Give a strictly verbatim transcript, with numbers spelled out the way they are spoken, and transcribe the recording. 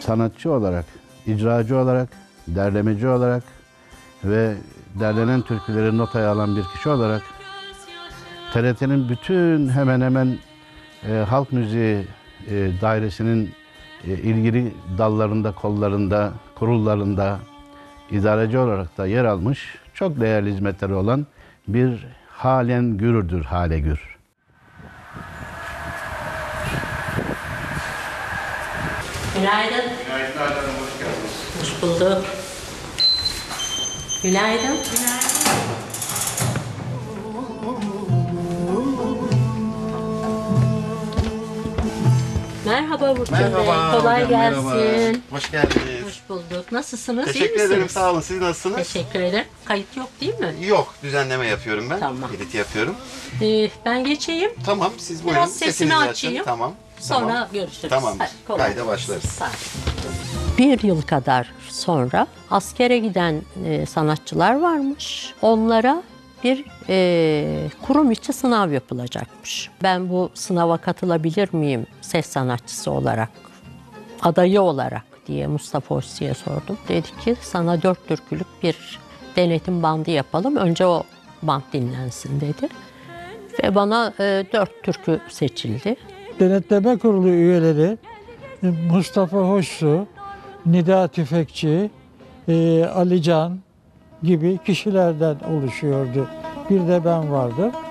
sanatçı olarak, icracı olarak, derlemeci olarak ve derlenen türküleri notaya alan bir kişi olarak T R T'nin bütün hemen hemen e, halk müziği e, dairesinin e, ilgili dallarında, kollarında, kurullarında idareci olarak da yer almış, çok değerli hizmetleri olan bir halen gürürdür, hale gür. Günaydın. Günaydın Hanım, hoş geldiniz. Hoş bulduk. Günaydın. Günaydın. Merhaba Burçin Bey. Merhaba. Kolay hocam, gelsin. merhaba. Hoş geldiniz. Hoş bulduk. Nasılsınız? İyi Teşekkür misiniz? ederim, sağ olun. Siz nasılsınız? Teşekkür ederim. Kayıt yok değil mi? Yok, düzenleme yapıyorum ben. Tamam. Edit yapıyorum. Ee, ben geçeyim. Tamam, siz buyurun. Biraz sesimi Sesinizi açın. açayım. Tamam. Sonra tamam. görüşürüz. Tamam. Hadi, kolay Kayda gelsin. başlarız. Sağ olun. Bir yıl kadar sonra askere giden e, sanatçılar varmış. Onlara bir e, kurum içi sınav yapılacakmış. Ben bu sınava katılabilir miyim ses sanatçısı olarak, adayı olarak diye Mustafa Özsi'ye sordum. Dedi ki sana dört türkülük bir denetim bandı yapalım. Önce o band dinlensin dedi. Ve bana e, dört türkü seçildi. Denetleme Kurulu üyeleri Mustafa Hoşsu, Nida Tüfekçi, e, Ali Can gibi kişilerden oluşuyordu. Bir de ben vardım.